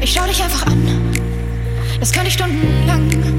Ich schau dich einfach an, das kann ich stundenlang.